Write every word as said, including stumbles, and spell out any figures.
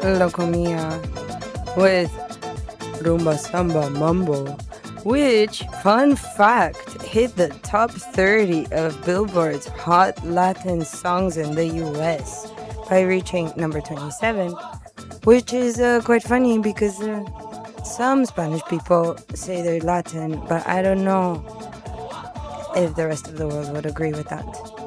Loco Mia with Rumba Samba Mambo, which, fun fact, hit the top thirty of Billboard's Hot Latin Songs in the U S by reaching number twenty-seven, which is uh, quite funny because uh, some Spanish people say they're Latin, but I don't know if the rest of the world would agree with that.